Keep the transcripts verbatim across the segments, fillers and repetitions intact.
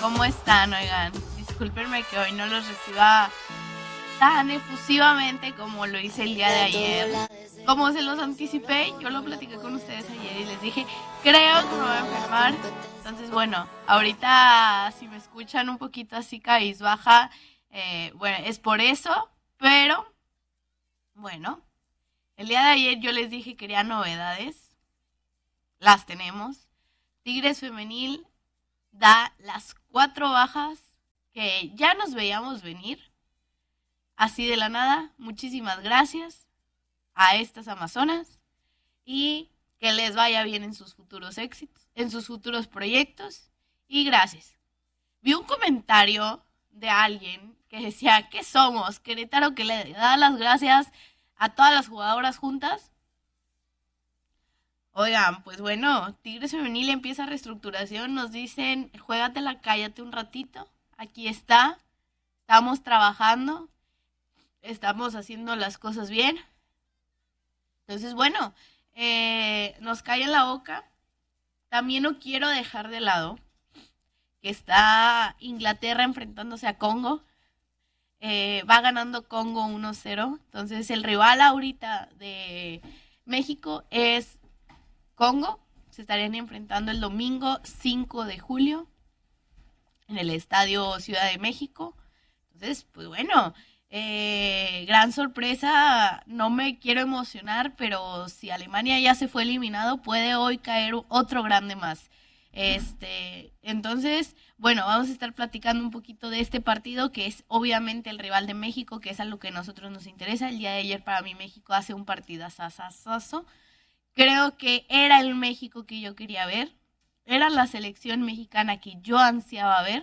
¿cómo están? Oigan, discúlpenme que hoy no los reciba tan efusivamente como lo hice el día de ayer. Como se los anticipé, yo lo platiqué con ustedes ayer y les dije, creo que me voy a enfermar. Entonces, bueno, ahorita si me escuchan un poquito así cabizbaja, eh, bueno, es por eso, pero bueno, el día de ayer yo les dije que quería novedades, las tenemos. Tigres Femenil da las cuatro bajas que ya nos veíamos venir, así de la nada. Muchísimas gracias a estas amazonas y que les vaya bien en sus futuros éxitos, en sus futuros proyectos, y gracias. Vi un comentario de alguien que decía, ¿qué somos? Querétaro, que le da las gracias a todas las jugadoras juntas. Oigan, pues bueno, Tigres Femenil empieza reestructuración, nos dicen, juégatela, cállate un ratito, aquí está, estamos trabajando, estamos haciendo las cosas bien. Entonces, bueno, eh, nos cae en la boca. También no quiero dejar de lado que está Inglaterra enfrentándose a Congo. Eh, va ganando Congo uno cero. Entonces, el rival ahorita de México es Congo. Se estarían enfrentando el domingo cinco de julio en el Estadio Ciudad de México. Entonces, pues bueno, eh, gran sorpresa. No me quiero emocionar, pero si Alemania ya se fue eliminado, puede hoy caer otro grande más. Este, entonces, bueno, vamos a estar platicando un poquito de este partido, que es obviamente el rival de México, que es a lo que a nosotros nos interesa. El día de ayer para mí México hace un partidazazazo. Creo que era el México que yo quería ver, era la selección mexicana que yo ansiaba ver.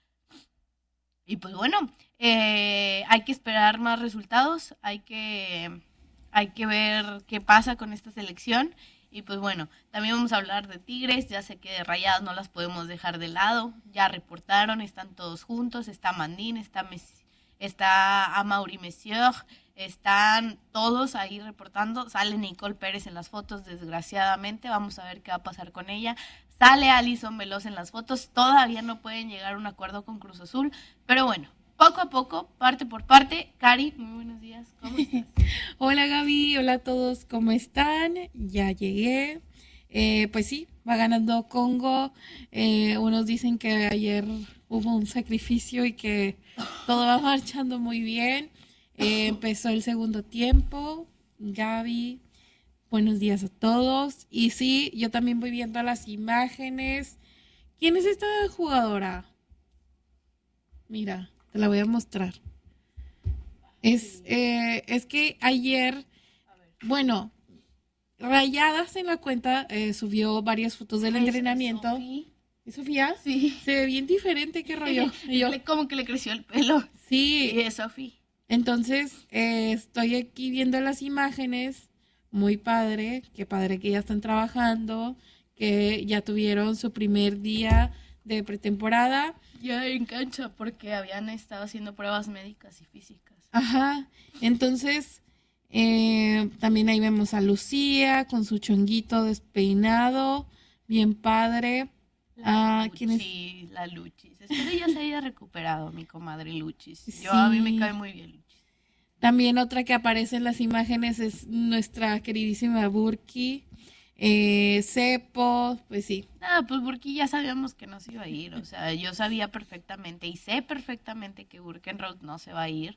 Y pues bueno, eh, hay que esperar más resultados, hay que, hay que ver qué pasa con esta selección. Y pues bueno, también vamos a hablar de Tigres. Ya sé que de Rayadas no las podemos dejar de lado, ya reportaron, están todos juntos, está Mandín, está, Messi, está Amaury Messier, están todos ahí reportando. Sale Nicole Pérez en las fotos, desgraciadamente, vamos a ver qué va a pasar con ella. Sale Alison Veloz en las fotos, todavía no pueden llegar a un acuerdo con Cruz Azul, pero bueno, poco a poco, parte por parte. Cari, muy buenos días, ¿cómo estás? Hola Gaby, hola a todos, ¿cómo están? Ya llegué, eh, pues sí, va ganando Congo. Eh, unos dicen que ayer hubo un sacrificio y que todo va marchando muy bien. Eh, empezó el segundo tiempo. Gaby, buenos días a todos. Y sí, yo también voy viendo las imágenes. ¿Quién es esta jugadora? Mira, te la voy a mostrar. Es, eh, es que ayer, bueno, Rayadas en la cuenta eh, subió varias fotos del ¿Es entrenamiento. Sofi? ¿Es Sofía? Sí. Se ve bien diferente, qué rollo. Y yo, Le- Como que le creció el pelo. sí, Sí, es Sofi. entonces eh, estoy aquí viendo las imágenes, muy padre, qué padre que ya están trabajando, que ya tuvieron su primer día de pretemporada. Ya en cancha, porque habían estado haciendo pruebas médicas y físicas. Ajá, entonces eh, también ahí vemos a Lucía con su chonguito despeinado, bien padre. Ah, ¿quién es? Luchis, la Luchis. Espero ya se haya recuperado mi comadre Luchis. Yo, a mí me Sí. cae muy bien Luchis. También otra que aparece en las imágenes es nuestra queridísima Burki. Eh, Cepo, pues sí. Ah, pues Burki ya sabíamos que no se iba a ir. O sea, yo sabía perfectamente y sé perfectamente que Burkenroth no se va a ir.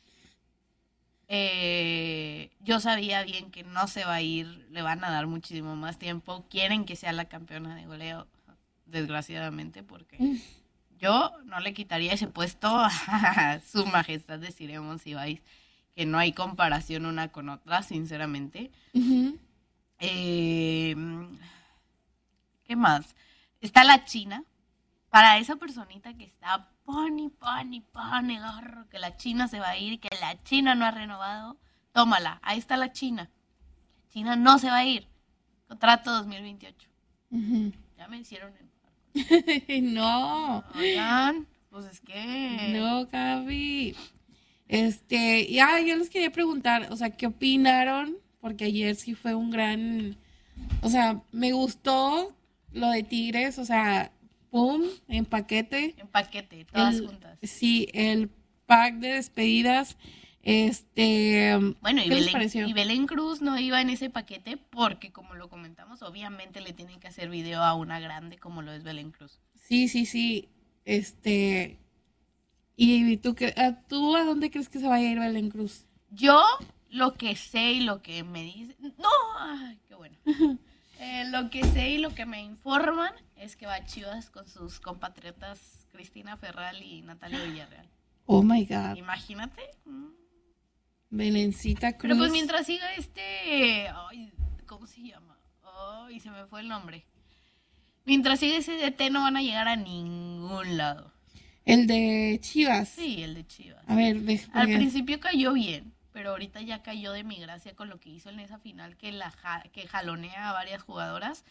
Eh, yo sabía bien que no se va a ir, le van a dar muchísimo más tiempo. Quieren que sea la campeona de goleo, desgraciadamente, porque yo no le quitaría ese puesto a su majestad de Ciremon Cibáis, que no hay comparación una con otra, sinceramente. Ujú. Eh, ¿Qué más? Está la China. Para esa personita que está pone, pone, pone, gorro, que la China se va a ir, que la China no ha renovado, tómala, ahí está la China. La China no se va a ir. Contrato dos mil veintiocho. Ujú. Ya me hicieron enojar. No, Oigan, pues es que... no, Gaby. Este, ya, yo les quería preguntar, o sea, ¿qué opinaron? Porque ayer sí fue un gran, o sea, me gustó lo de Tigres, o sea, pum, en paquete. En paquete, todas el, juntas. Sí, el pack de despedidas. Este, bueno, y ¿qué les Belén, pareció? y Belén Cruz no iba en ese paquete porque, como lo comentamos, obviamente le tienen que hacer video a una grande como lo es Belén Cruz. Sí, sí, sí. Este, ¿y tú, a, tú a dónde crees que se vaya a ir Belén Cruz? Yo, lo que sé y lo que me dicen... No, ay, qué bueno. eh, lo que sé y lo que me informan es que va a Chivas con sus compatriotas Cristina Ferral y Natalia Villarreal. Oh, my God. Imagínate. Belencita Cruz. Pero pues mientras siga este... Ay, ¿cómo se llama? Ay, se me fue el nombre. Mientras siga ese D T no van a llegar a ningún lado. ¿El de Chivas? Sí, el de Chivas. A ver, de, Al principio cayó bien, pero ahorita ya cayó de mi gracia con lo que hizo en esa final que la ja, que jalonea a varias jugadoras.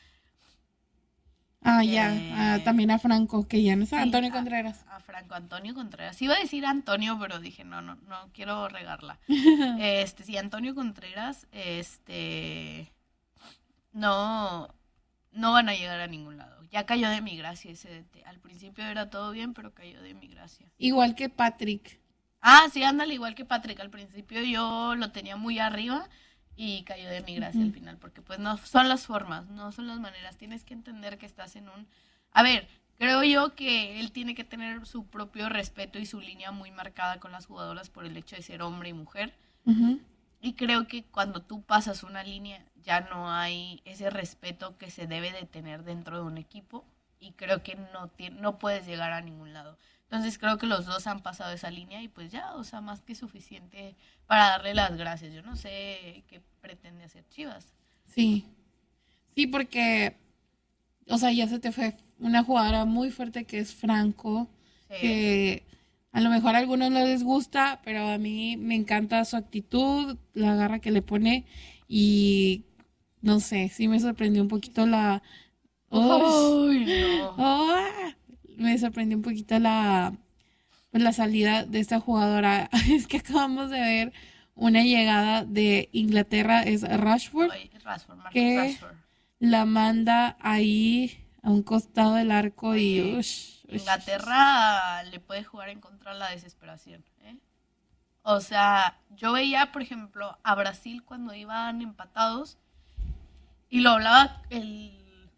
Ah, eh, ya. Ah, también a Franco, que ya no es sí, Antonio a, Contreras. A Franco Antonio Contreras. Iba a decir Antonio, pero dije, no, no, no quiero regarla. este, sí, Antonio Contreras, este, no, no van a llegar a ningún lado. Ya cayó de mi gracia ese D T. Al principio era todo bien, pero cayó de mi gracia. Igual que Patrick. Ah, sí, ándale, igual que Patrick. Al principio yo lo tenía muy arriba y cayó de mi gracia uh-huh. al final, porque pues no son las formas, no son las maneras. Tienes que entender que estás en un... A ver, creo yo que él tiene que tener su propio respeto y su línea muy marcada con las jugadoras por el hecho de ser hombre y mujer. Uh-huh. Y creo que cuando tú pasas una línea ya no hay ese respeto que se debe de tener dentro de un equipo y creo que no, t- no puedes llegar a ningún lado. Entonces creo que los dos han pasado esa línea y pues ya, o sea, más que suficiente para darle las gracias. Yo no sé qué pretende hacer Chivas. Sí, sí, porque, o sea, ya se te fue una jugadora muy fuerte que es Franco, sí. que a lo mejor a algunos no les gusta, pero a mí me encanta su actitud, la garra que le pone y no sé, sí me sorprendió un poquito la... Oh, ¡Ay, no! Oh, me sorprendió un poquito la, pues, la salida de esta jugadora. Es que acabamos de ver una llegada de Inglaterra, es Rashford, Ay, Rashford que Rashford. la manda ahí a un costado del arco Oye, y... Ush, ush, Inglaterra ush. le puede jugar en contra de la desesperación, ¿eh? O sea, yo veía, por ejemplo, a Brasil cuando iban empatados y lo hablaba el,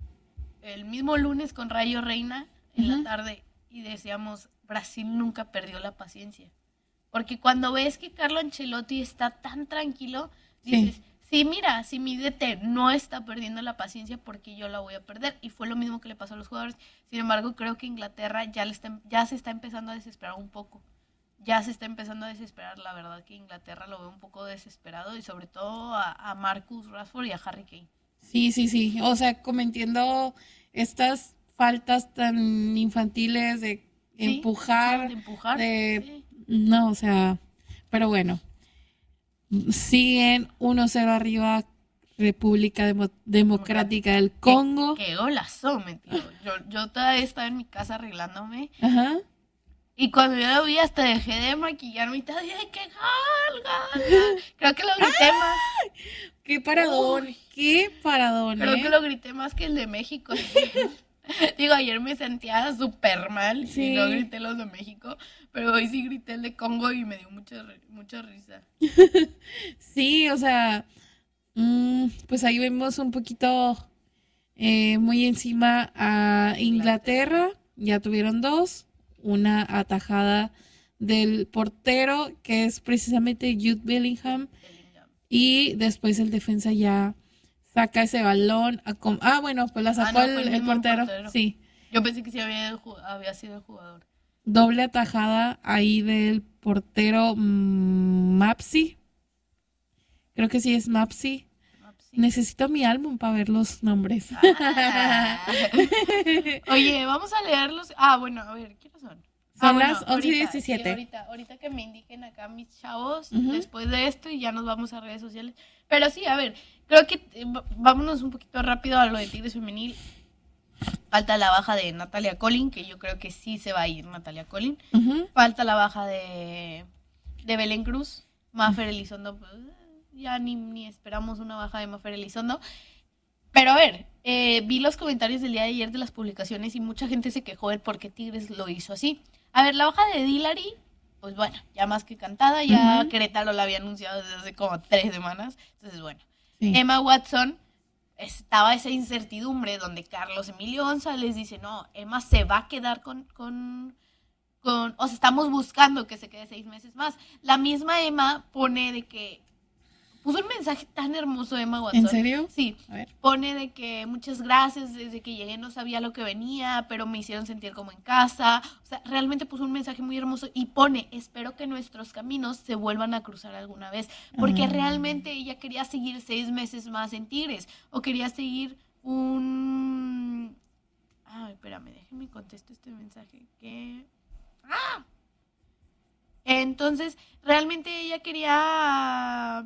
el mismo lunes con Rayo Reina en uh-huh. la tarde y decíamos, Brasil nunca perdió la paciencia. Porque cuando ves que Carlo Ancelotti está tan tranquilo, dices, sí, sí mira, si mi D T no está perdiendo la paciencia, porque yo la voy a perder. Y fue lo mismo que le pasó a los jugadores. Sin embargo, creo que Inglaterra ya, le está, ya se está empezando a desesperar un poco. Ya se está empezando a desesperar. La verdad que Inglaterra lo ve un poco desesperado y sobre todo a, a Marcus Rashford y a Harry Kane. Sí, sí, sí. O sea, como entiendo estas faltas tan infantiles de ¿Sí? empujar, de empujar, de sí. no, o sea, pero bueno, siguen uno cero arriba República Demo- Democrática del Congo. Qué, qué golazo, metido. Yo, yo todavía estaba en mi casa arreglándome. Ajá. Y cuando yo lo vi hasta dejé de maquillarme y tal, dije, ¡qué gol, gol! Creo que lo grité ¡Ah! más. ¡Qué paradón! Uy, ¡qué paradón! Creo eh. que lo grité más que el de México. Digo, ayer me sentía súper mal sí. y no grité los de México, pero hoy sí grité el de Congo y me dio mucha, mucha risa. Sí, o sea, mmm, pues ahí vemos un poquito eh, muy encima a Inglaterra. Inglaterra, ya tuvieron dos. Una atajada del portero, que es precisamente Jude Bellingham, Bellingham. Y después el defensa ya saca ese balón. A com- ah, bueno, pues la sacó ah, no, el, el, el portero. portero. Sí. Yo pensé que sí había, había sido el jugador. Doble atajada ahí del portero mmm, Mapsi. Creo que sí es Mapsi. Mapsi. Necesito mi álbum para ver los nombres. Ah. Oye, vamos a leerlos. Ah, bueno, a ver, ¿qué son? Son ah, bueno, las once y diecisiete. Sí, ahorita, ahorita que me indiquen acá mis chavos, uh-huh. después de esto y ya nos vamos a redes sociales. Pero sí, a ver, creo que eh, vámonos un poquito rápido a lo de Tigres Femenil. Falta la baja de Natalia Collin, que yo creo que sí se va a ir Natalia Collin. Uh-huh. Falta la baja de, de Belén Cruz. Mafer Elizondo, pues, ya ni, ni esperamos una baja de Mafer Elizondo. Pero a ver, eh, vi los comentarios del día de ayer de las publicaciones y mucha gente se quejó de por qué Tigres lo hizo así. A ver, la baja de Dillari, pues bueno, ya más que cantada, ya uh-huh. Querétaro la había anunciado desde hace como tres semanas. Entonces, bueno, sí. Emma Watson, estaba esa incertidumbre donde Carlos Emilio González dice, no, Emma se va a quedar con... con Con, o sea, estamos buscando que se quede seis meses más. La misma Emma pone de que, puso un mensaje tan hermoso Emma Watson. ¿En serio? Sí, a ver. Pone de que muchas gracias, desde que llegué no sabía lo que venía, pero me hicieron sentir como en casa. O sea, realmente puso un mensaje muy hermoso y pone, espero que nuestros caminos se vuelvan a cruzar alguna vez, porque uh-huh. realmente ella quería seguir seis meses más en Tigres, o quería seguir un... Ay, espérame, déjenme contesto este mensaje, que... ¡Ah! Entonces, realmente ella quería...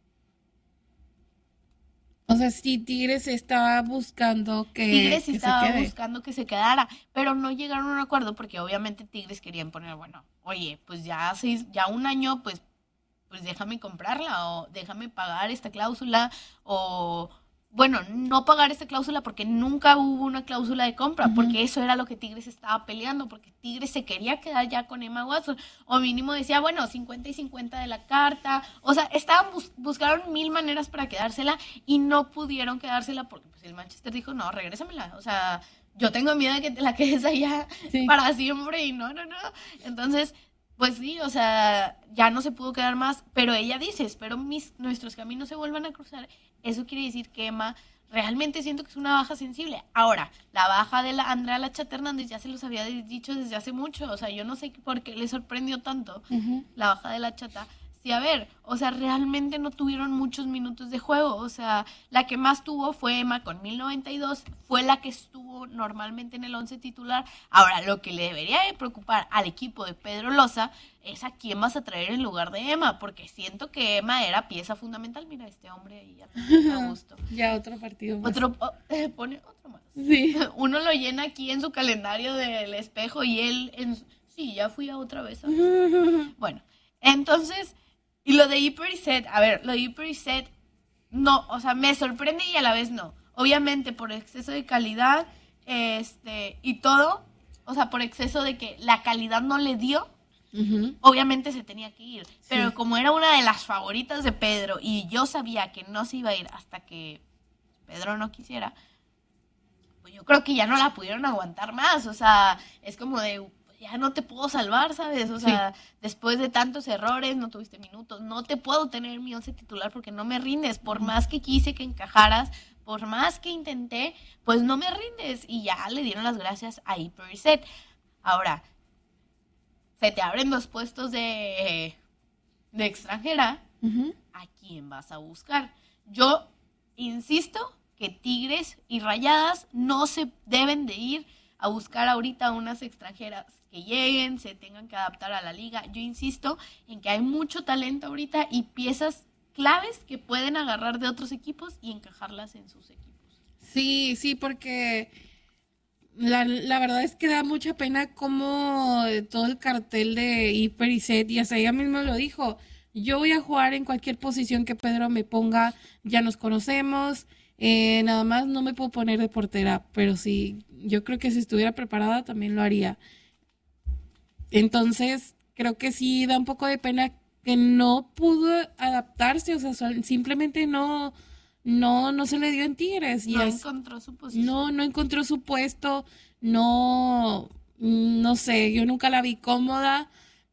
O sea, sí, Tigres estaba buscando que, Tigres que estaba se quede. buscando que se quedara, pero no llegaron a un acuerdo porque obviamente Tigres querían poner, bueno, oye, pues ya seis, ya un año, pues, pues déjame comprarla o déjame pagar esta cláusula o... Bueno, no pagar esta cláusula porque nunca hubo una cláusula de compra, uh-huh. porque eso era lo que Tigres estaba peleando, porque Tigres se quería quedar ya con Emma Watson, o mínimo decía, bueno, cincuenta y cincuenta de la carta, o sea, estaban bus- buscaron mil maneras para quedársela y no pudieron quedársela porque pues el Manchester dijo, no, regrésamela, o sea, yo tengo miedo de que te la quedes allá sí. para siempre y no, no, no, entonces... Pues sí, o sea, ya no se pudo quedar más, pero ella dice, espero mis, nuestros caminos se vuelvan a cruzar. Eso quiere decir que Emma realmente siento que es una baja sensible. Ahora, la baja de la Andrea La Chata Hernández ya se los había dicho desde hace mucho, o sea, yo no sé por qué le sorprendió tanto uh-huh. la baja de la Chata. Sí, a ver, o sea, realmente no tuvieron muchos minutos de juego, o sea, la que más tuvo fue Emma con mil noventa y dos, fue la que estuvo normalmente en el once titular. Ahora, lo que le debería de preocupar al equipo de Pedro Loza es a quién vas a traer en lugar de Emma, porque siento que Emma era pieza fundamental. Mira, este hombre ahí ya me da gusto. Ya otro partido más. Otro, oh, eh, pone otro más. Sí. Uno lo llena aquí en su calendario del espejo y él, en, sí, ya fui a otra vez. ¿Sabes? Bueno, entonces... Y lo de Iperisset, a ver, lo de Iperisset, no, o sea, me sorprende y a la vez no. Obviamente por exceso de calidad, este, y todo, o sea, por exceso de que la calidad no le dio, uh-huh. obviamente se tenía que ir. Sí. Pero como era una de las favoritas de Pedro y yo sabía que no se iba a ir hasta que Pedro no quisiera, pues yo creo que ya no la pudieron aguantar más, o sea, es como de... ya no te puedo salvar, ¿sabes? O sea, sí. después de tantos errores, no tuviste minutos, no te puedo tener en mi once titular porque no me rindes. Por más que quise que encajaras, por más que intenté, pues no me rindes. Y ya le dieron las gracias a Iperisset. Ahora, se te abren los puestos de, de extranjera, uh-huh. ¿a quién vas a buscar? Yo insisto que Tigres y Rayadas no se deben de ir a buscar ahorita unas extranjeras que lleguen, se tengan que adaptar a la liga. Yo insisto en que hay mucho talento ahorita y piezas claves que pueden agarrar de otros equipos y encajarlas en sus equipos. Sí, sí, porque la, la verdad es que da mucha pena como todo el cartel de Iperisset, y hasta ella misma lo dijo, yo voy a jugar en cualquier posición que Pedro me ponga, ya nos conocemos, eh, nada más no me puedo poner de portera, pero sí, yo creo que si estuviera preparada también lo haría. Entonces, creo que sí da un poco de pena que no pudo adaptarse, o sea, simplemente no, no, no se le dio en Tigres. Y no es, encontró su posición. No, no encontró su puesto, no, no sé, yo nunca la vi cómoda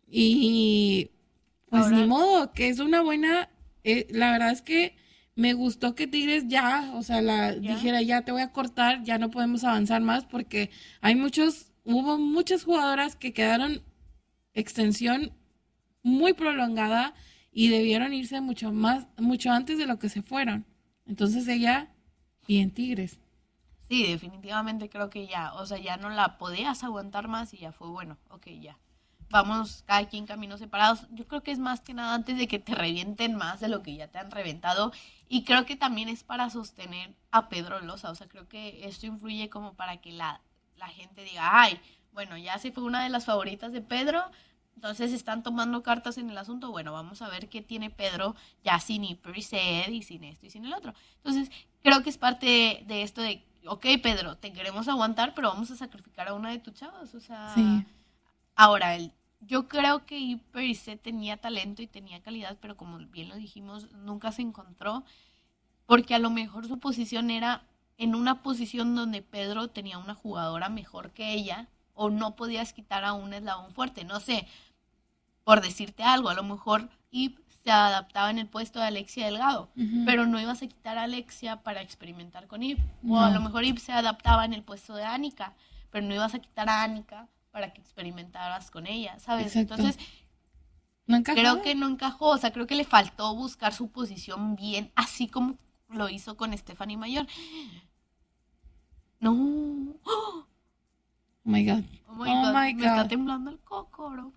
y pues Ahora, ni modo, que es una buena, eh, la verdad es que me gustó que Tigres ya, o sea, la ¿Ya? dijera ya te voy a cortar, ya no podemos avanzar más porque hay muchos, hubo muchas jugadoras que quedaron extensión muy prolongada y debieron irse mucho más, mucho antes de lo que se fueron. Entonces ella, y en Tigres. Sí, definitivamente creo que ya, o sea, ya no la podías aguantar más y ya fue bueno, ok, ya. Vamos cada quien caminos separados. Yo creo que es más que nada antes de que te revienten más de lo que ya te han reventado. Y creo que también es para sostener a Pedro Loza. O sea, creo que esto influye como para que la, la gente diga, ay, bueno, ya se fue una de las favoritas de Pedro, Entonces están tomando cartas en el asunto. Bueno, vamos a ver qué tiene Pedro ya sin Ipriced y sin esto y sin el otro. Entonces creo que es parte de, de esto de, ok, Pedro, te queremos aguantar, pero vamos a sacrificar a una de tus chavas. O sea, Sí. ahora, el, yo creo que Ipriced tenía talento y tenía calidad, pero como bien lo dijimos, nunca se encontró, porque a lo mejor su posición era en una posición donde Pedro tenía una jugadora mejor que ella, o no podías quitar a un eslabón fuerte, no sé, por decirte algo, a lo mejor Ip se adaptaba en el puesto de Alexia Delgado, Ujú. pero no ibas a quitar a Alexia para experimentar con Ip, o a No. lo mejor Ip se adaptaba en el puesto de Annika, pero no ibas a quitar a Annika para que experimentaras con ella, ¿sabes? Exacto. Entonces, No encajaba. creo que no encajó, o sea, creo que le faltó buscar su posición bien, así como lo hizo con Stephanie Mayor. No, oh Oh my God. my Oh God, my me está God. temblando el cócoro.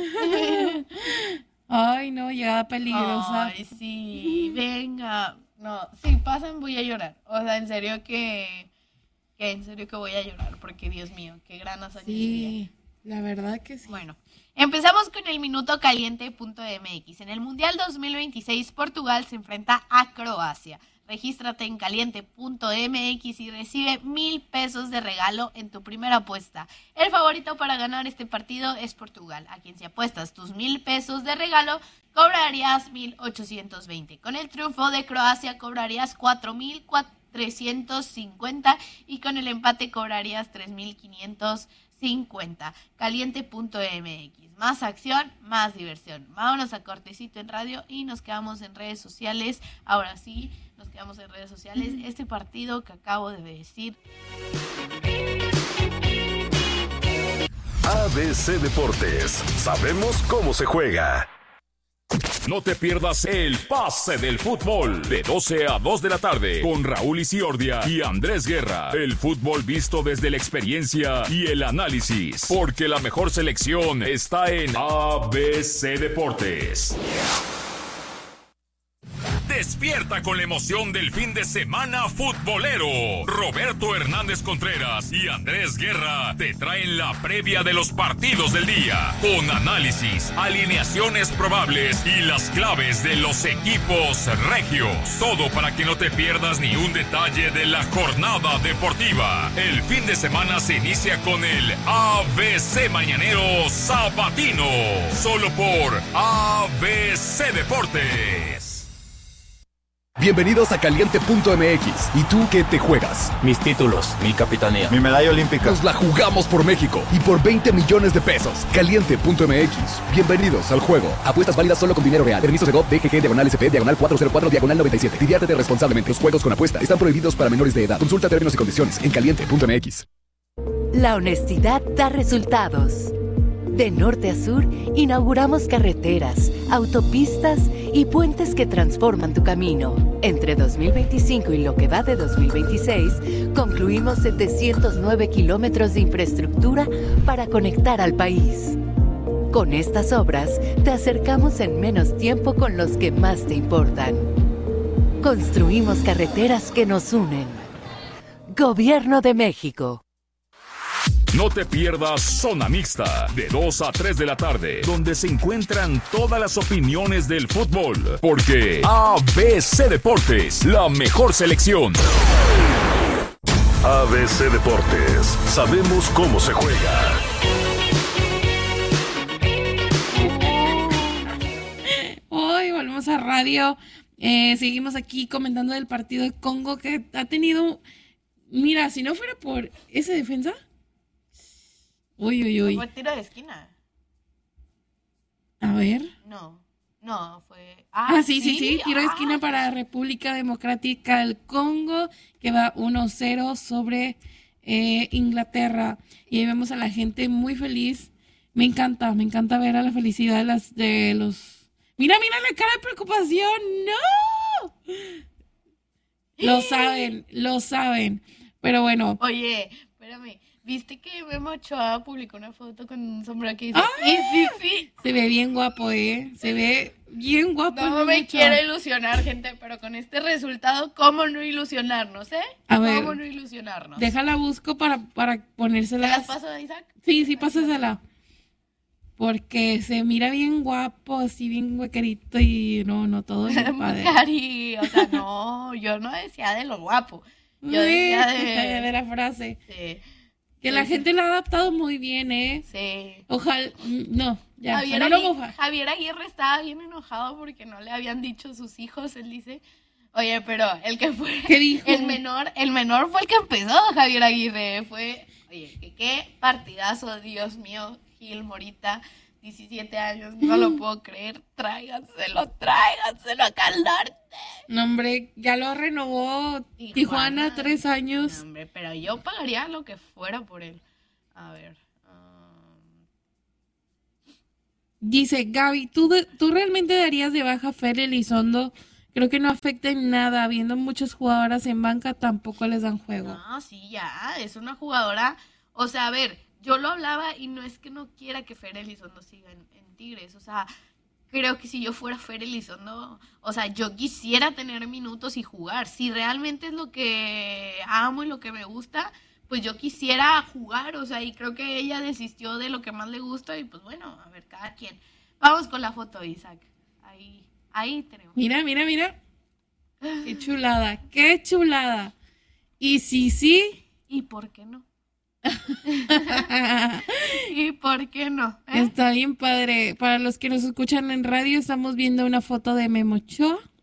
Ay, no, ya peligrosa. Ay, sí, venga. No, si pasan voy a llorar. O sea, en serio que, que en serio que voy a llorar, porque Dios mío, qué gran hazaña sería. Sí, la verdad que sí. Bueno, empezamos con el minuto caliente punto m x. En el Mundial dos mil veintiséis, Portugal se enfrenta a Croacia. Regístrate en caliente punto m x y recibe mil pesos de regalo en tu primera apuesta. El favorito para ganar este partido es Portugal, a quien si apuestas tus mil pesos de regalo, cobrarías mil ochocientos veinte. Con el triunfo de Croacia cobrarías cuatro mil trescientos cincuenta y con el empate cobrarías tres mil quinientos cincuenta. caliente punto m x. Más acción, más diversión. Vámonos a cortecito en radio y nos quedamos en redes sociales. Ahora sí, nos quedamos en redes sociales. Este partido que acabo de decir. A B C Deportes. Sabemos cómo se juega. No te pierdas el pase del fútbol de doce a dos de la tarde con Raúl Isiordia y Andrés Guerra. El fútbol visto desde la experiencia y el análisis, porque la mejor selección está en A B C Deportes. Despierta con la emoción del fin de semana futbolero. Roberto Hernández Contreras y Andrés Guerra te traen la previa de los partidos del día, con análisis, alineaciones probables y las claves de los equipos regios. Todo para que no te pierdas ni un detalle de la jornada deportiva. El fin de semana se inicia con el A B C Mañanero Sabatino, solo por A B C Deportes. Bienvenidos a caliente punto m x. ¿Y tú qué te juegas? Mis títulos, mi capitanía, mi medalla olímpica. Nos la jugamos por México y por veinte millones de pesos. caliente punto m x. Bienvenidos al juego. Apuestas válidas solo con dinero real. Permiso de G O V, B G G, diagonal S P, diagonal cuatrocientos cuatro, diagonal noventa y siete. Diviértete responsablemente. Los juegos con apuesta están prohibidos para menores de edad. Consulta términos y condiciones en caliente punto m x. La honestidad da resultados. De norte a sur, inauguramos carreteras, autopistas y puentes que transforman tu camino. Entre dos mil veinticinco y lo que va de dos mil veintiséis, concluimos setecientos nueve kilómetros de infraestructura para conectar al país. Con estas obras, te acercamos en menos tiempo con los que más te importan. Construimos carreteras que nos unen. Gobierno de México. No te pierdas Zona Mixta, de dos a tres de la tarde, donde se encuentran todas las opiniones del fútbol, porque A B C Deportes, la mejor selección. A B C Deportes. Sabemos cómo se juega. Hoy volvemos a radio. Eh, seguimos aquí comentando del partido de Congo que ha tenido... Mira, si no fuera por esa defensa... Uy, uy, uy. Fue tiro de esquina. A ver. No, no, fue... Ah, sí, sí, sí. Tiro de esquina Ah, para República Democrática del Congo, que va uno cero sobre eh, Inglaterra. Y ahí vemos a la gente muy feliz. Me encanta, me encanta ver a la felicidad de, las, de los... Mira, mira la cara de preocupación. ¡No! Lo saben, lo saben. Pero bueno. Oye, espérame. ¿Viste que Memo Ochoa publicó una foto con un sombrero que dice... ¡Ay! ¡Y sí, sí! Se ve bien guapo, ¿eh? Se ve bien guapo. el No me Ochoa. quiero ilusionar, gente, pero con este resultado, ¿cómo no ilusionarnos, eh? A ver, ¿Cómo no ilusionarnos? Déjala busco para, para ¿Te ponérsela. las paso a Isaac? Sí, sí, pásasela. porque se mira bien guapo, así bien huequerito y no, no todo bien padre. Cari, o sea, no, yo no decía de lo guapo. Yo decía de... de la frase. Sí. Que la gente lo ha adaptado muy bien, ¿eh? Sí. Ojalá, no, ya, Javier, no lo Agui- moja. Javier Aguirre estaba bien enojado porque no le habían dicho sus hijos. Él dice, oye, pero el que fue, ¿Qué dijo? el menor, el menor fue el que empezó, Javier Aguirre. Fue, oye, que qué partidazo, Dios mío, Gil Morita, diecisiete años, no lo puedo creer. Tráiganselo, tráiganselo a Calarte. No, hombre, ya lo renovó Tijuana, Tijuana tres años. No, hombre, pero yo pagaría lo que fuera por él. A ver. Um... Dice, Gaby, ¿tú, de, ¿tú realmente darías de baja a Fer Elizondo? Creo que no afecta en nada. Habiendo muchas jugadoras en banca, tampoco les dan juego. No, sí, ya. Es una jugadora. O sea, a ver, yo lo hablaba y no es que no quiera que Fer Elizondo siga en, en Tigres. O sea, creo que si yo fuera Fer Elizondo, o sea, yo quisiera tener minutos y jugar. Si realmente es lo que amo y lo que me gusta, pues yo quisiera jugar. O sea, y creo que ella desistió de lo que más le gusta y pues bueno, a ver, cada quien. Vamos con la foto, Isaac. Ahí, ahí tenemos. Mira, mira, mira. Qué chulada, qué chulada. Y sí, sí. ¿Y por qué no? ¿Y por qué no? ¿Eh? Está bien padre. Para los que nos escuchan en radio, estamos viendo una foto de Memo Ochoa.